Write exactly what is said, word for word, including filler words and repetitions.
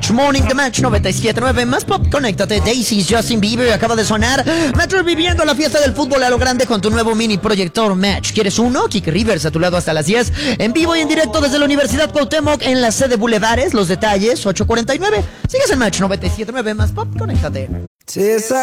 Match, Morning The Match noventa y siete punto nueve, más pop, conéctate. Daisy, Justin Bieber, acaba de sonar. Metro viviendo la fiesta del fútbol a lo grande con tu nuevo mini proyector Match. ¿Quieres uno? Kike Rivers a tu lado hasta las diez, en vivo y en directo desde la Universidad Cuauhtémoc en la sede Bulevares. Los detalles, ocho cuarenta y nueve. Sigues en Match noventa y siete punto nueve, más pop, conéctate.